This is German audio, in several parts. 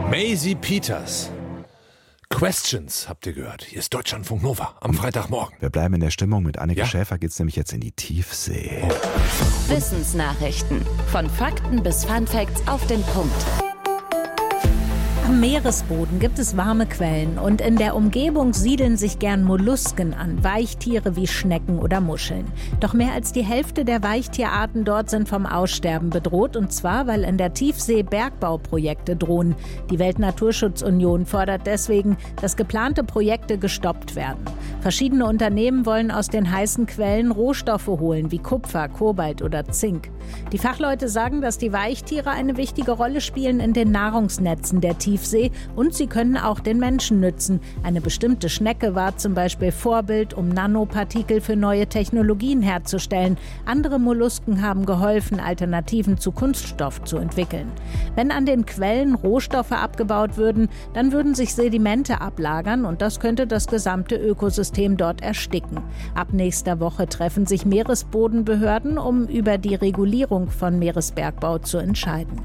Maisie Peters. Questions, habt ihr gehört. Hier ist Deutschlandfunk Nova am Freitagmorgen. Wir bleiben in der Stimmung. Mit Anneke Schäfer geht's nämlich jetzt in die Tiefsee. Wissensnachrichten. Von Fakten bis Funfacts auf den Punkt. Am Meeresboden gibt es warme Quellen und in der Umgebung siedeln sich gern Mollusken an, Weichtiere wie Schnecken oder Muscheln. Doch mehr als die Hälfte der Weichtierarten dort sind vom Aussterben bedroht, und zwar, weil in der Tiefsee Bergbauprojekte drohen. Die Weltnaturschutzunion fordert deswegen, dass geplante Projekte gestoppt werden. Verschiedene Unternehmen wollen aus den heißen Quellen Rohstoffe holen, wie Kupfer, Kobalt oder Zink. Die Fachleute sagen, dass die Weichtiere eine wichtige Rolle spielen in den Nahrungsnetzen der Tiefsee und sie können auch den Menschen nützen. Eine bestimmte Schnecke war zum Beispiel Vorbild, um Nanopartikel für neue Technologien herzustellen. Andere Mollusken haben geholfen, Alternativen zu Kunststoff zu entwickeln. Wenn an den Quellen Rohstoffe abgebaut würden, dann würden sich Sedimente ablagern und das könnte das gesamte Ökosystem dort ersticken. Ab nächster Woche treffen sich Meeresbodenbehörden, um über die Regulierung von Meeresbergbau zu entscheiden.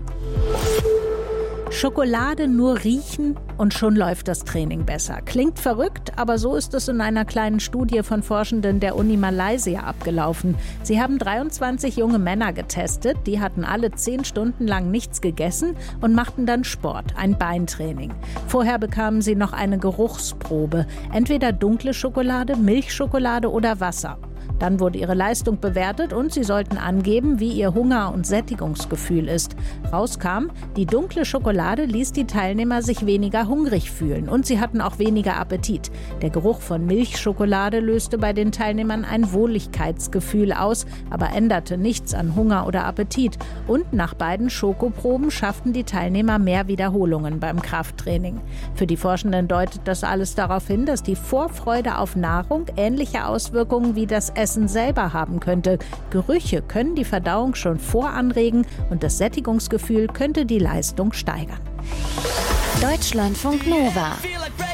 Schokolade nur riechen und schon läuft das Training besser. Klingt verrückt, aber so ist es in einer kleinen Studie von Forschenden der Uni Malaysia abgelaufen. Sie haben 23 junge Männer getestet, die hatten alle 10 Stunden lang nichts gegessen und machten dann Sport, ein Beintraining. Vorher bekamen sie noch eine Geruchsprobe, entweder dunkle Schokolade, Milchschokolade oder Wasser. Dann wurde ihre Leistung bewertet und sie sollten angeben, wie ihr Hunger- und Sättigungsgefühl ist. Rauskam, die dunkle Schokolade ließ die Teilnehmer sich weniger hungrig fühlen und sie hatten auch weniger Appetit. Der Geruch von Milchschokolade löste bei den Teilnehmern ein Wohligkeitsgefühl aus, aber änderte nichts an Hunger oder Appetit. Und nach beiden Schokoproben schafften die Teilnehmer mehr Wiederholungen beim Krafttraining. Für die Forschenden deutet das alles darauf hin, dass die Vorfreude auf Nahrung ähnliche Auswirkungen wie das Essen selber haben könnte. Gerüche können die Verdauung schon voranregen und das Sättigungsgefühl könnte die Leistung steigern. Deutschlandfunk Nova.